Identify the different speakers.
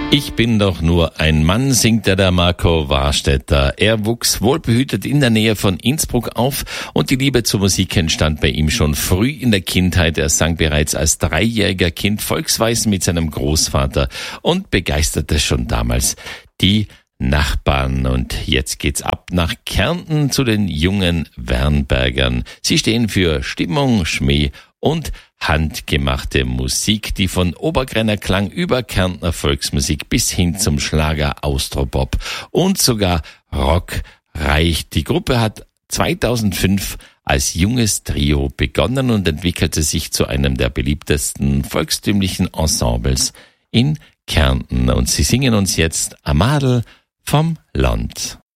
Speaker 1: Ich bin doch nur ein Mann, singt der Marco Warstetter. Er wuchs wohlbehütet in der Nähe von Innsbruck auf und die Liebe zur Musik entstand bei ihm schon früh in der Kindheit. Er sang bereits als 3-jähriger Kind Volksweisen mit seinem Großvater und begeisterte schon damals die Nachbarn. Und jetzt geht's ab nach Kärnten zu den jungen Wernbergern. Sie stehen für Stimmung, Schmäh und handgemachte Musik, die von Obergrenner Klang über Kärntner Volksmusik bis hin zum Schlager, Austropop und sogar Rock reicht. Die Gruppe hat 2005 als junges Trio begonnen und entwickelte sich zu einem der beliebtesten volkstümlichen Ensembles in Kärnten. Und sie singen uns jetzt Amadl vom Land.